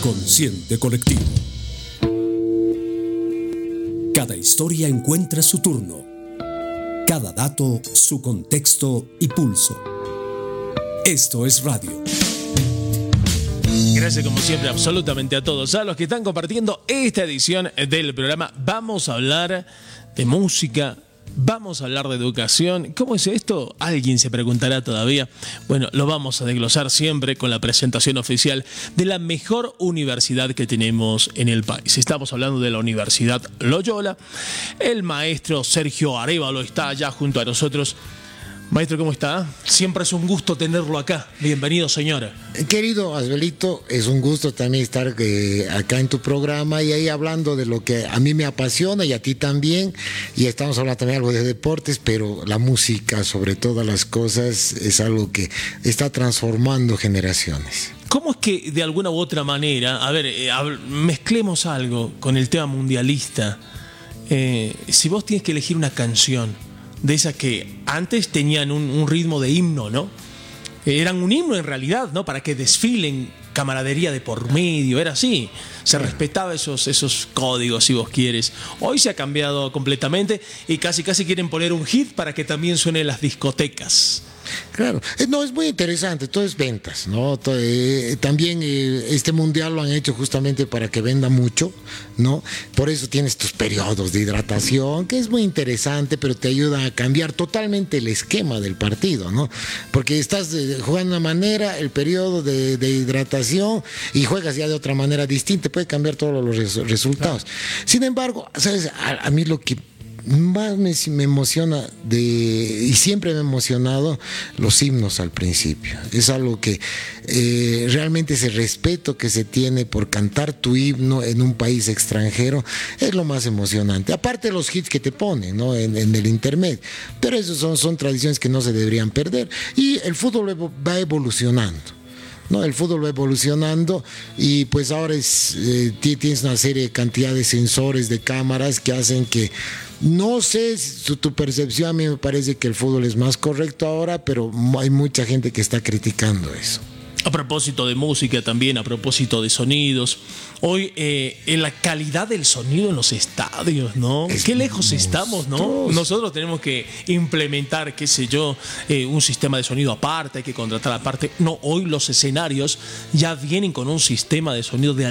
Inconsciente colectivo. Cada historia encuentra su turno. Cada dato, su contexto y pulso. Esto es radio. Gracias como siempre absolutamente a todos, a los que están compartiendo esta edición del programa. Vamos a hablar de música, vamos a hablar de educación. ¿Cómo es esto? Alguien se preguntará todavía. Bueno, lo vamos a desglosar siempre con la presentación oficial de la mejor universidad que tenemos en el país. Estamos hablando de la Universidad Loyola. El maestro Sergio Arévalo está allá junto a nosotros. Maestro, ¿cómo está? Siempre es un gusto tenerlo acá. Bienvenido, señora. Querido Asbelito, es un gusto también estar acá en tu programa y ahí hablando de lo que a mí me apasiona y a ti también. Y estamos hablando también algo de deportes, pero la música, sobre todas las cosas, es algo que está transformando generaciones. ¿Cómo es que de alguna u otra manera, mezclemos algo con el tema mundialista? Si vos tienes que elegir una canción de esas que antes tenían un ritmo de himno, ¿no? Eran un himno en realidad, ¿no? Para que desfilen, camaradería de por medio, era así. Se respetaba esos códigos, si vos quieres. Hoy se ha cambiado completamente y casi quieren poner un hit para que también suene en las discotecas. Claro, no, es muy interesante, todo es ventas, ¿no? También este mundial lo han hecho justamente para que venda mucho, ¿no? Por eso tienes tus periodos de hidratación, que es muy interesante, pero te ayuda a cambiar totalmente el esquema del partido, ¿no? Porque estás jugando de una manera, el periodo de hidratación, y juegas ya de otra manera distinta, puede cambiar todos los resultados. Sin embargo, ¿sabes? A mí lo que más me emociona y siempre me ha emocionado los himnos al principio. Es algo que realmente ese respeto que se tiene por cantar tu himno en un país extranjero es lo más emocionante. Aparte de los hits que te ponen, ¿no? en el intermedio. Pero esos son tradiciones que no se deberían perder. Y el fútbol va evolucionando. ¿No? El fútbol va evolucionando y pues ahora tienes una serie de cantidad de sensores, de cámaras que hacen que, no sé, tu percepción, a mí me parece que el fútbol es más correcto ahora, pero hay mucha gente que está criticando eso. A propósito de música también, a propósito de sonidos, hoy en la calidad del sonido en los estadios, ¿no? Qué lejos estamos, ¿no? Nosotros tenemos que implementar, qué sé yo, un sistema de sonido aparte, hay que contratar aparte. No, hoy los escenarios ya vienen con un sistema de sonido de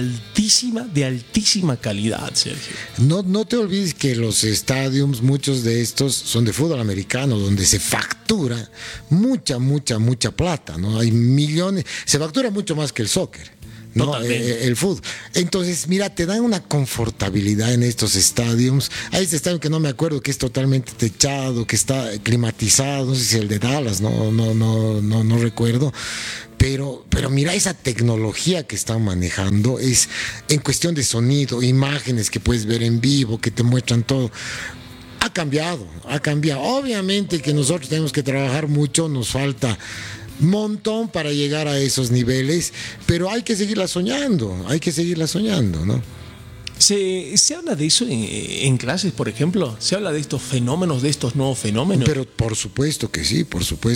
altísima calidad, Sergio. No te olvides que los estadios, muchos de estos son de fútbol americano, donde se factura mucha plata, ¿no? Hay millones, se factura mucho más que el soccer, ¿no? El fútbol. Entonces, mira, te dan una confortabilidad en estos estadios. Hay este estadio que no me acuerdo, que es totalmente techado, que está climatizado, no sé si el de Dallas, no recuerdo. Pero mira esa tecnología que están manejando, es en cuestión de sonido, imágenes que puedes ver en vivo, que te muestran todo. Ha cambiado. Obviamente que nosotros tenemos que trabajar mucho, nos falta un montón para llegar a esos niveles, pero hay que seguirla soñando, ¿no? ¿Se habla de eso en clases, por ejemplo? ¿Se habla de estos fenómenos, de estos nuevos fenómenos? Pero por supuesto que sí.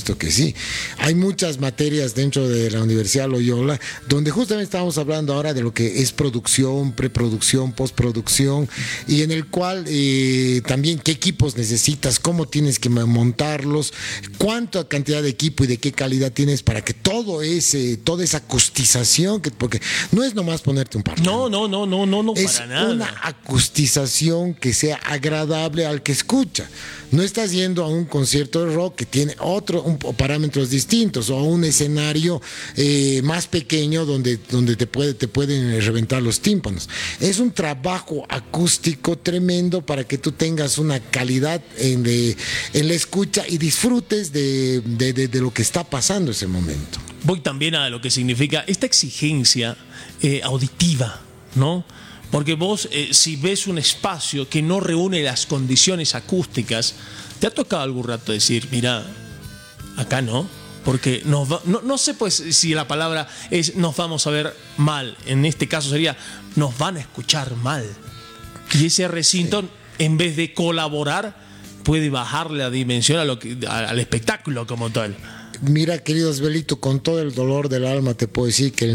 Hay muchas materias dentro de la Universidad Loyola donde justamente estamos hablando ahora de lo que es producción, preproducción, postproducción, y en el cual también qué equipos necesitas, cómo tienes que montarlos, cuánta cantidad de equipo y de qué calidad tienes para que toda esa acustización, porque no es nomás ponerte un parlante. No, es para nada. Una acustización que sea agradable al que escucha. No estás yendo a un concierto de rock que tiene parámetros distintos, o a un escenario más pequeño donde te pueden reventar los tímpanos. Es un trabajo acústico tremendo para que tú tengas una calidad en la escucha y disfrutes de lo que está pasando en ese momento. Voy también a lo que significa esta exigencia auditiva, ¿no? Porque vos, si ves un espacio que no reúne las condiciones acústicas, ¿te ha tocado algún rato decir, mira, acá no? Porque no sé pues si la palabra es nos vamos a ver mal. En este caso sería nos van a escuchar mal. Y ese recinto, en vez de colaborar, puede bajarle la dimensión al espectáculo como tal. Mira, querido Asbelito, con todo el dolor del alma te puedo decir que el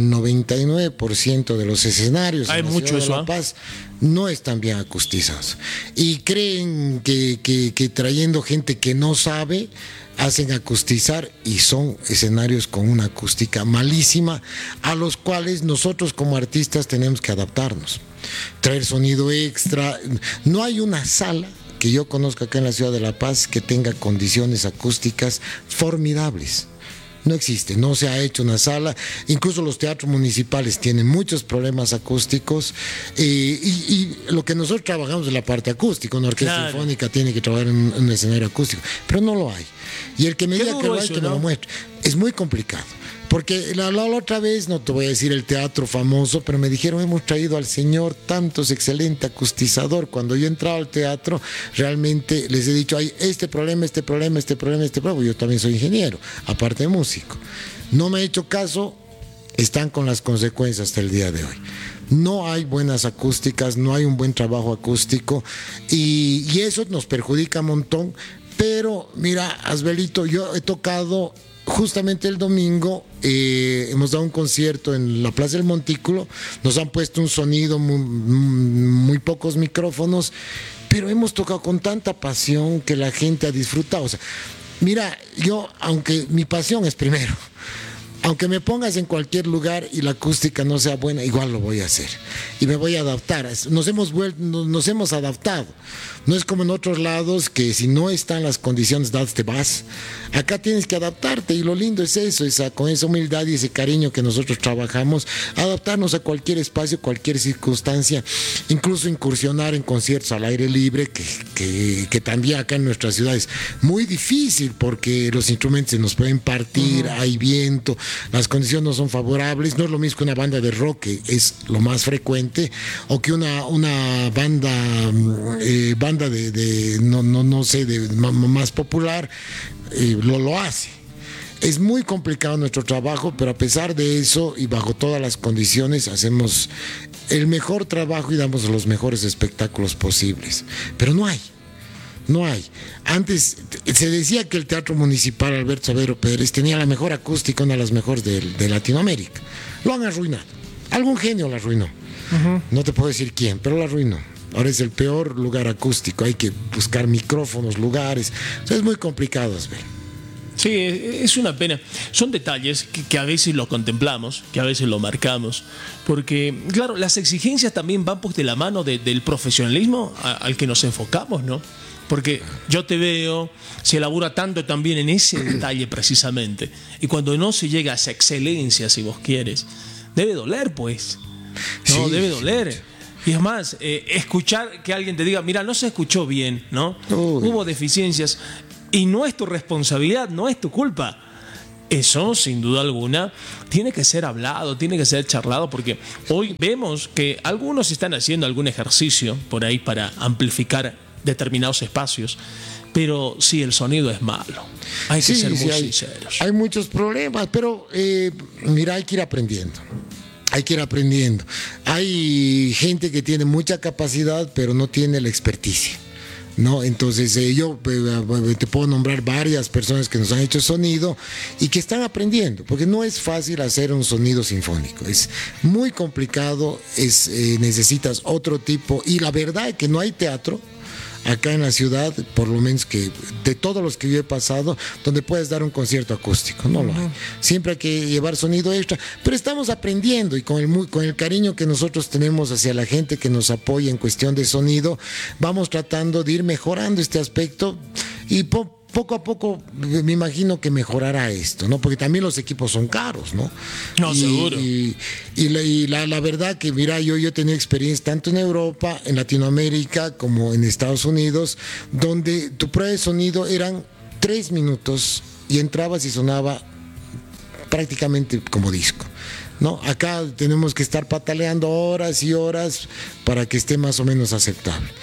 99% de los escenarios Hay en la mucho ciudad de eso, La Paz no están bien acustizados. Y creen que trayendo gente que no sabe, hacen acustizar, y son escenarios con una acústica malísima, a los cuales nosotros como artistas tenemos que adaptarnos. Traer sonido extra. No hay una sala que yo conozca acá en la ciudad de La Paz que tenga condiciones acústicas formidables. No existe, no se ha hecho una sala. Incluso los teatros municipales tienen muchos problemas acústicos, y lo que nosotros trabajamos es la parte acústica. Una orquesta sinfónica tiene que trabajar en un escenario acústico, pero no lo hay. Y el que me diga que lo hay, que me lo muestre. Es muy complicado. Porque la otra vez, no te voy a decir el teatro famoso, pero me dijeron, hemos traído al señor Tantos, excelente acustizador. Cuando yo entraba al teatro, realmente les he dicho, hay este problema. Yo también soy ingeniero, aparte de músico. No me ha hecho caso, están con las consecuencias hasta el día de hoy. No hay buenas acústicas, no hay un buen trabajo acústico, y eso nos perjudica un montón. Pero mira, Asbelito, yo he tocado... Justamente el domingo hemos dado un concierto en la Plaza del Montículo, nos han puesto un sonido, muy pocos micrófonos, pero hemos tocado con tanta pasión que la gente ha disfrutado. O sea, mira, yo, aunque mi pasión es primero, aunque me pongas en cualquier lugar y la acústica no sea buena, igual lo voy a hacer y me voy a adaptar. Nos hemos adaptado. No es como en otros lados que si no están las condiciones dadas te vas. Acá tienes que adaptarte, y lo lindo es eso, con esa humildad y ese cariño que nosotros trabajamos, adaptarnos a cualquier espacio, cualquier circunstancia, incluso incursionar en conciertos al aire libre, que también acá en nuestra ciudad es muy difícil porque los instrumentos se nos pueden partir, hay viento, las condiciones no son favorables. No es lo mismo que una banda de rock, que es lo más frecuente, o que una banda de no sé, de más popular, lo hace. Es muy complicado nuestro trabajo, pero a pesar de eso y bajo todas las condiciones hacemos el mejor trabajo y damos los mejores espectáculos posibles. Pero no hay. Antes se decía que el Teatro Municipal Alberto Saavedra Pérez tenía la mejor acústica, una de las mejores de Latinoamérica. Lo han arruinado. Algún genio lo arruinó. No te puedo decir quién, pero lo arruinó. Ahora es el peor lugar acústico. Hay que buscar micrófonos, lugares. O sea, es muy complicado, Asbel. Sí, es una pena. Son detalles que a veces los contemplamos, que a veces lo marcamos, porque, claro, las exigencias también van pues de la mano del profesionalismo al que nos enfocamos, ¿no? Porque yo te veo, se elabora tanto también en ese detalle precisamente, y cuando no se llega a esa excelencia, si vos quieres, debe doler, pues. No, debe doler. Y es más, escuchar que alguien te diga, mira, no se escuchó bien, ¿no? Hubo deficiencias. Y no es tu responsabilidad, no es tu culpa. Eso, sin duda alguna, tiene que ser hablado, tiene que ser charlado, porque hoy vemos que algunos están haciendo algún ejercicio por ahí para amplificar determinados espacios, pero sí, el sonido es malo. Hay que ser muy sinceros. Hay muchos problemas, pero mira, hay que ir aprendiendo. Hay gente que tiene mucha capacidad, pero no tiene la experticia, ¿no? Entonces yo te puedo nombrar varias personas que nos han hecho sonido y que están aprendiendo, porque no es fácil hacer un sonido sinfónico, es muy complicado, necesitas otro tipo, y la verdad es que no hay teatro acá en la ciudad, por lo menos que de todos los que yo he pasado, donde puedes dar un concierto acústico. No lo hay. Siempre hay que llevar sonido extra, pero estamos aprendiendo, y con el cariño que nosotros tenemos hacia la gente que nos apoya en cuestión de sonido, vamos tratando de ir mejorando este aspecto, y poco a poco me imagino que mejorará esto, ¿no? Porque también los equipos son caros, ¿no? No, seguro. Y la verdad que, mira, yo he tenido experiencia tanto en Europa, en Latinoamérica, como en Estados Unidos, donde tu prueba de sonido eran 3 minutos y entrabas y sonaba prácticamente como disco, ¿no? Acá tenemos que estar pataleando horas y horas para que esté más o menos aceptable.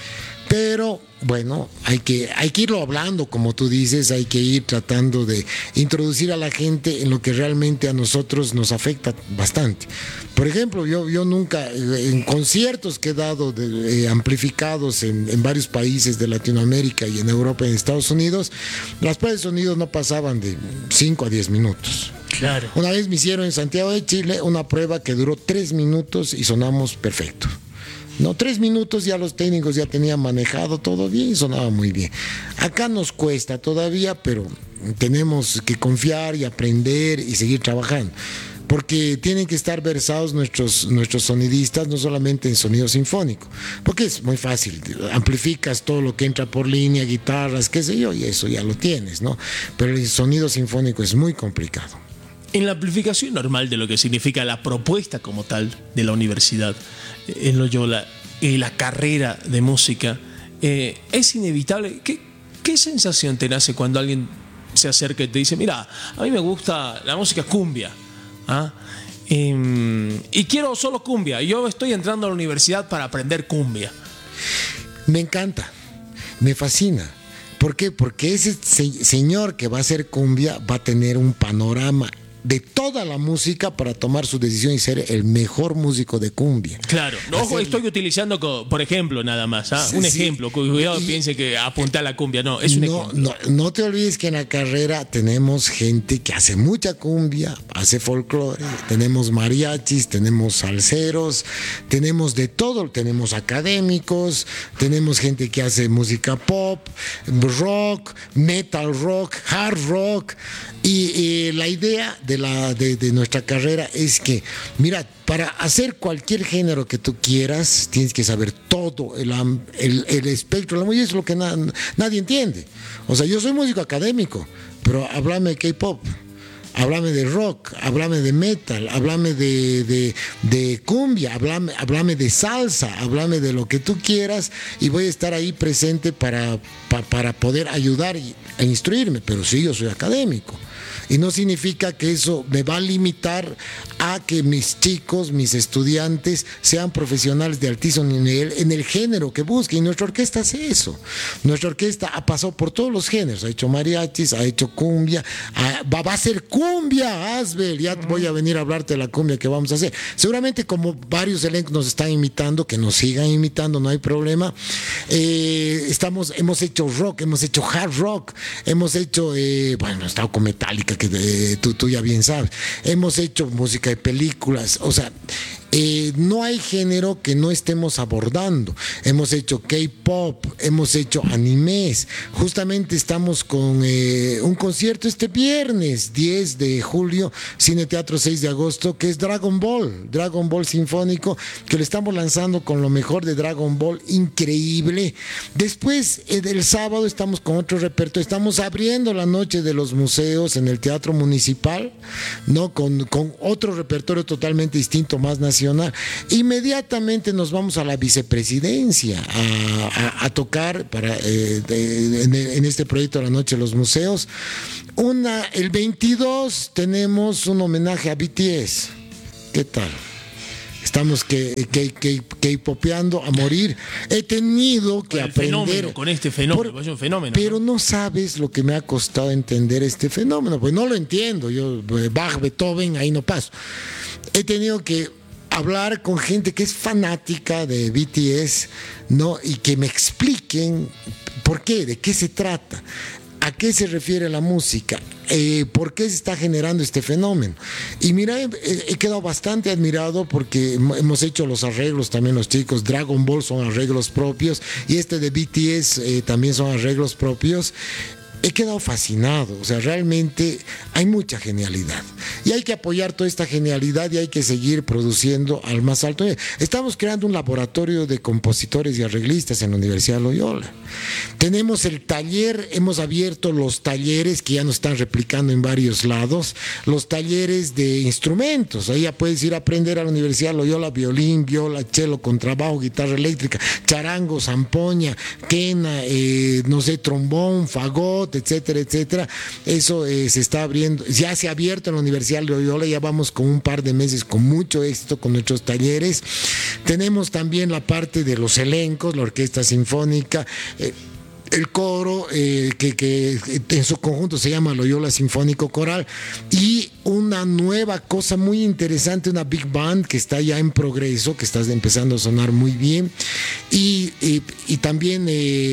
Pero bueno, hay que irlo hablando, como tú dices, hay que ir tratando de introducir a la gente en lo que realmente a nosotros nos afecta bastante. Por ejemplo, yo nunca, en conciertos que he dado amplificados en varios países de Latinoamérica y en Europa y en Estados Unidos, las pruebas de sonido no pasaban de 5 a 10 minutos. Claro. Una vez me hicieron en Santiago de Chile una prueba que duró 3 minutos y sonamos perfecto. No, 3 minutos ya los técnicos ya tenían manejado todo bien y sonaba muy bien. Acá nos cuesta todavía, pero tenemos que confiar y aprender y seguir trabajando. Porque tienen que estar versados nuestros sonidistas, no solamente en sonido sinfónico, porque es muy fácil, amplificas todo lo que entra por línea, guitarras, qué sé yo, y eso ya lo tienes, ¿no? Pero el sonido sinfónico es muy complicado. En la amplificación normal de lo que significa la propuesta como tal de la universidad, en Loyola, la carrera de música, es inevitable. ¿Qué sensación te nace cuando alguien se acerca y te dice, mira, a mí me gusta la música cumbia? Y quiero solo cumbia. Yo estoy entrando a la universidad para aprender cumbia. Me encanta, me fascina. ¿Por qué? Porque ese señor que va a hacer cumbia va a tener un panorama de toda la música para tomar su decisión y ser el mejor músico de cumbia. Claro, ojo, estoy utilizando por ejemplo nada más, un ejemplo, cuidado, piense que apunta a la cumbia, no, es un ejemplo. No te olvides que en la carrera tenemos gente que hace mucha cumbia, hace folclore, tenemos mariachis, tenemos salseros, tenemos de todo, tenemos académicos, tenemos gente que hace música pop, rock, metal rock, hard rock, y la idea de nuestra carrera es que, mira, para hacer cualquier género que tú quieras, tienes que saber todo el espectro, y eso es lo que nadie entiende. O sea, yo soy músico académico, pero háblame de K-pop, háblame de rock, háblame de metal, háblame de cumbia, háblame de salsa, háblame de lo que tú quieras, y voy a estar ahí presente para poder ayudar e instruirme. Pero sí, yo soy académico. Y no significa que eso me va a limitar a que mis chicos, mis estudiantes, sean profesionales de altísimo nivel en el género que busquen. Y nuestra orquesta hace eso. Nuestra orquesta ha pasado por todos los géneros. Ha hecho mariachis, ha hecho cumbia, va a hacer cumbia, Asbel. Ya voy a venir a hablarte de la cumbia que vamos a hacer. Seguramente, como varios elencos nos están imitando, que nos sigan imitando, no hay problema. Hemos hecho rock, hemos hecho hard rock, hemos hecho, he estado con Metallica, que tú ya bien sabes. Hemos hecho música de películas, o sea, no hay género que no estemos abordando. Hemos hecho K-pop, hemos hecho animes. Justamente estamos con un concierto este viernes 10 de julio, Cine Teatro 6 de agosto, que es Dragon Ball Sinfónico, que lo estamos lanzando con lo mejor de Dragon Ball, increíble. Después, del sábado, estamos con otro repertorio. Estamos abriendo la noche de los museos en el Teatro Municipal, ¿no? Con otro repertorio totalmente distinto, más nacional. Inmediatamente nos vamos a la vicepresidencia a tocar en este proyecto de la Noche de los Museos. El 22 tenemos un homenaje a BTS. ¿Qué tal? Estamos K-popeando a morir. He tenido que aprender. Con este fenómeno, es un fenómeno. Pero no sabes lo que me ha costado entender este fenómeno, pues no lo entiendo. Yo, Bach, Beethoven, ahí no paso. He tenido que hablar con gente que es fanática de BTS, ¿no? Y que me expliquen por qué, de qué se trata, a qué se refiere la música, por qué se está generando este fenómeno. Y mira, he quedado bastante admirado porque hemos hecho los arreglos también los chicos. Dragon Ball son arreglos propios y este de BTS también son arreglos propios. He quedado fascinado, o sea, realmente hay mucha genialidad y hay que apoyar toda esta genialidad y hay que seguir produciendo al más alto nivel. Estamos creando un laboratorio de compositores y arreglistas en la Universidad de Loyola. Tenemos el taller, hemos abierto los talleres que ya nos están replicando en varios lados, los talleres de instrumentos. Ahí ya puedes ir a aprender a la Universidad de Loyola violín, viola, cello, contrabajo, guitarra eléctrica, charango, zampoña, quena, trombón, fagot, pilot, etcétera, etcétera. Eso se está abriendo, ya se ha abierto en la Universidad Loyola, ya vamos con un par de meses con mucho éxito con nuestros talleres. Tenemos también la parte de los elencos, la orquesta sinfónica, el coro, que en su conjunto se llama Loyola Sinfónico Coral, y una nueva cosa muy interesante, una big band que está ya en progreso, que está empezando a sonar muy bien, y también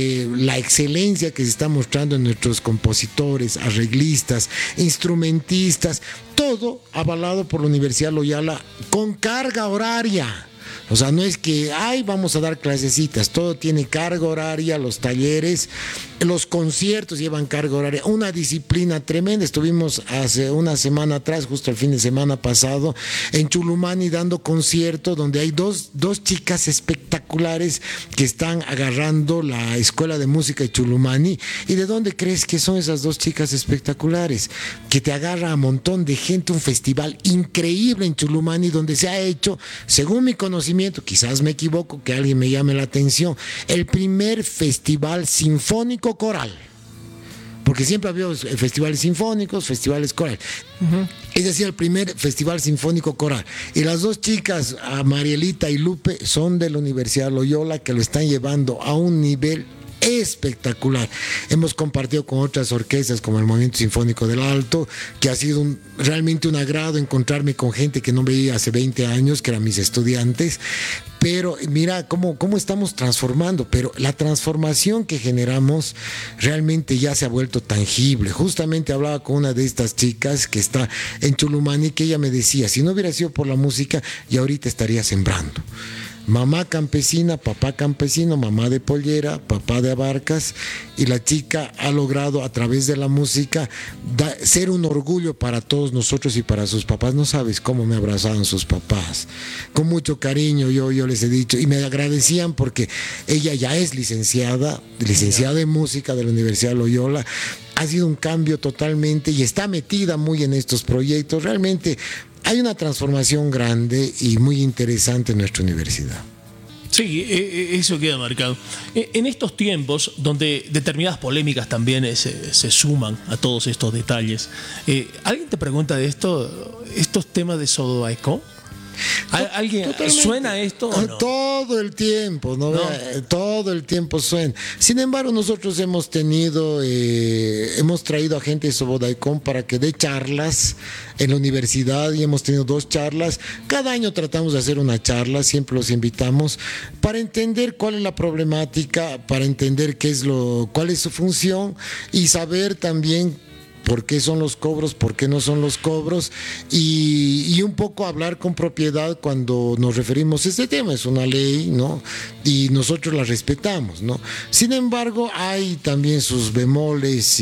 la excelencia que se está mostrando en nuestros compositores, arreglistas, instrumentistas, todo avalado por la Universidad Loyola con carga horaria. O sea, no es que, vamos a dar clasecitas, todo tiene carga horaria, los talleres, los conciertos llevan carga horaria, una disciplina tremenda. Estuvimos hace una semana atrás, justo el fin de semana pasado, en Chulumani dando conciertos donde hay dos chicas espectaculares que están agarrando la Escuela de Música de Chulumani. ¿Y de dónde crees que son esas dos chicas espectaculares? Que te agarra a un montón de gente, un festival increíble en Chulumani donde se ha hecho, según mi conocimiento, quizás me equivoco, que alguien me llame la atención, el primer festival sinfónico coral, porque siempre había festivales sinfónicos, festivales coral. Es decir, el primer festival sinfónico coral. Y las dos chicas, Marielita y Lupe, son de la Universidad Loyola, que lo están llevando a un nivel espectacular. Hemos compartido con otras orquestas como el Movimiento Sinfónico del Alto, que ha sido realmente un agrado encontrarme con gente que no veía hace 20 años, que eran mis estudiantes. Pero mira cómo estamos transformando, pero la transformación que generamos realmente ya se ha vuelto tangible. Justamente hablaba con una de estas chicas que está en Chulumani, que ella me decía, si no hubiera sido por la música, ya ahorita estaría sembrando. Mamá campesina, papá campesino, mamá de pollera, papá de abarcas, y la chica ha logrado a través de la música ser un orgullo para todos nosotros y para sus papás. No sabes cómo me abrazaban sus papás, con mucho cariño yo les he dicho, y me agradecían porque ella ya es licenciada en música de la Universidad Loyola. Ha sido un cambio totalmente y está metida muy en estos proyectos. Realmente hay una transformación grande y muy interesante en nuestra universidad. Sí, eso queda marcado. En estos tiempos, donde determinadas polémicas también se suman a todos estos detalles, ¿alguien te pregunta de estos temas de Sodoaicó? ¿Alguien suena esto o no? Todo el tiempo, ¿no? Todo el tiempo suena. Sin embargo, nosotros hemos traído a gente de Sobodaicón para que dé charlas en la universidad, y hemos tenido 2 charlas. Cada año tratamos de hacer una charla, siempre los invitamos para entender cuál es la problemática, para entender cuál es su función y saber también por qué son los cobros, por qué no son los cobros, y un poco hablar con propiedad cuando nos referimos a este tema. Es una ley, ¿no? Y nosotros la respetamos, ¿no? Sin embargo, hay también sus bemoles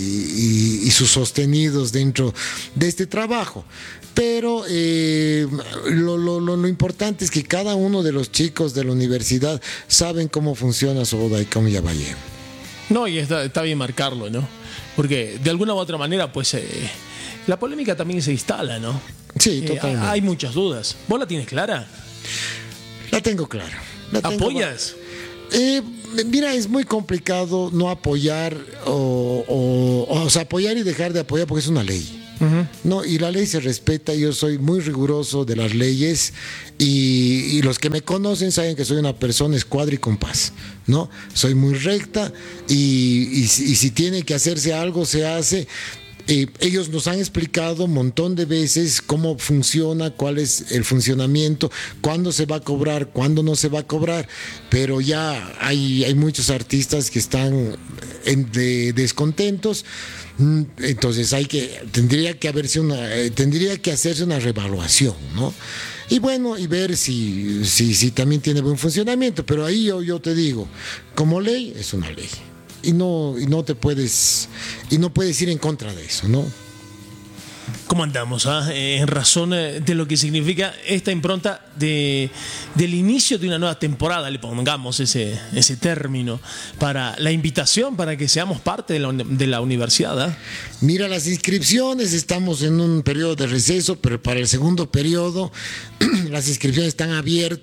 y sus sostenidos dentro de este trabajo. Pero lo importante es que cada uno de los chicos de la universidad saben cómo funciona Sobodaicón y Yaballé. No, y está bien marcarlo, ¿no? Porque de alguna u otra manera, pues, la polémica también se instala, ¿no? Sí, totalmente. Hay muchas dudas. ¿Vos la tienes clara? La tengo clara. ¿Apoyas? Mira, es muy complicado no apoyar o sea, apoyar y dejar de apoyar porque es una ley. No, y la ley se respeta. Yo soy muy riguroso de las leyes y los que me conocen saben que soy una persona escuadra y compás, ¿no? Soy muy recta y si tiene que hacerse algo, se hace. Ellos nos han explicado un montón de veces cómo funciona, cuál es el funcionamiento, cuándo se va a cobrar, cuándo no se va a cobrar, pero ya hay muchos artistas que están descontentos. Entonces tendría que hacerse una revaluación, ¿no? Y bueno, y ver si también tiene buen funcionamiento, pero ahí yo te digo, como ley es una ley. Y no puedes ir en contra de eso, ¿no? ¿Cómo andamos? En razón de lo que significa esta impronta del inicio de una nueva temporada, le pongamos ese término, para la invitación para que seamos parte de la universidad. Mira, las inscripciones, estamos en un periodo de receso, pero para el segundo periodo las inscripciones están abiertas.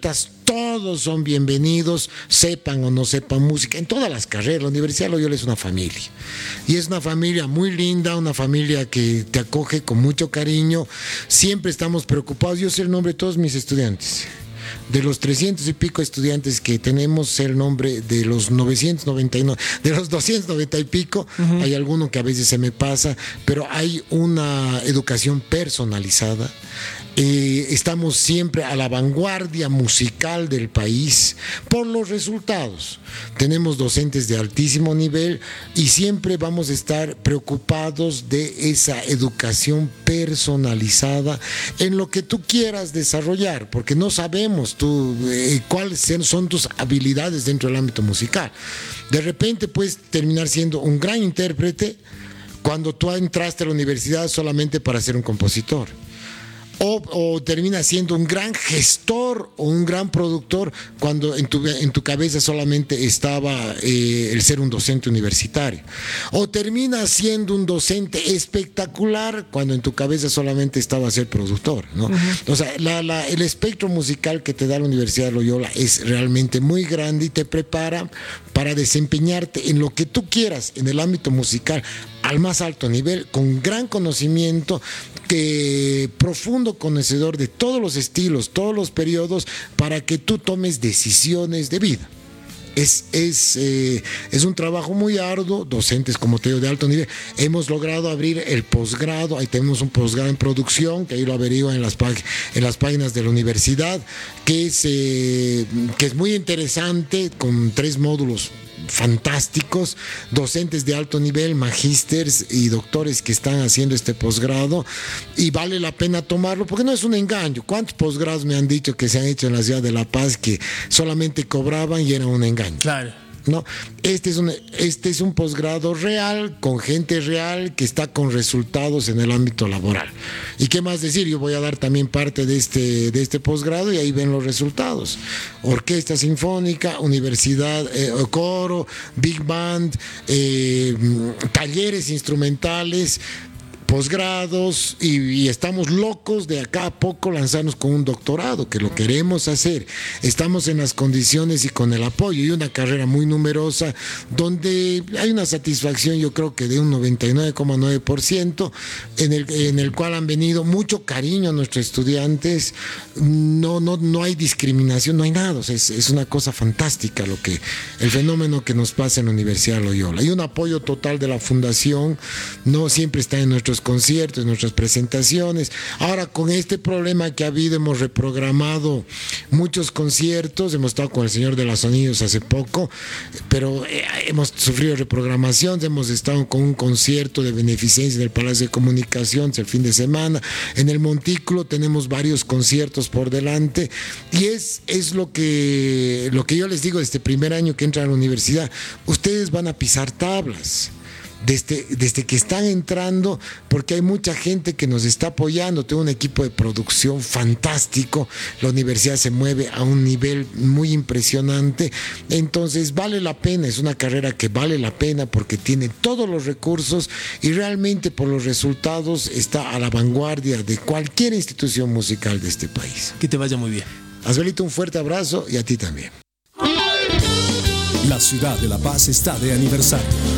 Todos son bienvenidos, sepan o no sepan música, en todas las carreras. La Universidad Loyola es una familia. Y es una familia muy linda, una familia que te acoge con mucho cariño. Siempre estamos preocupados. Yo sé el nombre de todos mis estudiantes. De los 300 y pico estudiantes que tenemos, sé el nombre de los 999, de los 290 y pico. Hay alguno que a veces se me pasa, pero hay una educación personalizada. Estamos siempre a la vanguardia musical del país por los resultados. Tenemos docentes de altísimo nivel y siempre vamos a estar preocupados de esa educación personalizada en lo que tú quieras desarrollar, porque no sabemos cuáles son tus habilidades dentro del ámbito musical. De repente puedes terminar siendo un gran intérprete cuando tú entraste a la universidad solamente para ser un compositor. O termina siendo un gran gestor o un gran productor cuando en tu cabeza solamente estaba el ser un docente universitario. O termina siendo un docente espectacular cuando en tu cabeza solamente estaba ser productor, ¿no? O sea, el espectro musical que te da la Universidad de Loyola es realmente muy grande y te prepara para desempeñarte en lo que tú quieras en el ámbito musical al más alto nivel, con gran conocimiento, profundo conocedor de todos los estilos, todos los periodos, para que tú tomes decisiones de vida. Es un trabajo muy arduo, docentes, como te digo, de alto nivel. Hemos logrado abrir el posgrado, ahí tenemos un posgrado en producción, que ahí lo averiguan en las páginas de la universidad, que es muy interesante, con 3 módulos fantásticos, docentes de alto nivel, magísters y doctores que están haciendo este posgrado, y vale la pena tomarlo porque no es un engaño. ¿Cuántos posgrados me han dicho que se han hecho en la ciudad de La Paz que solamente cobraban y era un engaño? Claro. No, este es un posgrado real, con gente real que está con resultados en el ámbito laboral. ¿Y qué más decir? Yo voy a dar también parte de este posgrado y ahí ven los resultados. Orquesta sinfónica, universidad, coro, big band, talleres instrumentales, posgrados, y estamos locos de acá a poco lanzarnos con un doctorado, que lo queremos hacer. Estamos en las condiciones y con el apoyo, y una carrera muy numerosa donde hay una satisfacción, yo creo que de un 99,9%, en el cual han venido mucho cariño a nuestros estudiantes. No hay discriminación, no hay nada. O sea, es una cosa fantástica el fenómeno que nos pasa en la Universidad de Loyola. Hay un apoyo total de la fundación, no siempre está en nuestros conciertos, en nuestras presentaciones. Ahora, con este problema que ha habido, hemos reprogramado muchos conciertos. Hemos estado con el señor de los sonidos hace poco, pero hemos sufrido reprogramaciones. Hemos estado con un concierto de beneficencia en el Palacio de Comunicaciones el fin de semana. En el Montículo tenemos varios conciertos por delante, y es lo que yo les digo desde el primer año que entran a la universidad: ustedes van a pisar tablas desde que están entrando, porque hay mucha gente que nos está apoyando. Tengo un equipo de producción fantástico, la universidad se mueve a un nivel muy impresionante. Entonces vale la pena, es una carrera que vale la pena porque tiene todos los recursos y realmente por los resultados está a la vanguardia de cualquier institución musical de este país. Que te vaya muy bien. Asbelito, un fuerte abrazo, y a ti también. La ciudad de La Paz está de aniversario.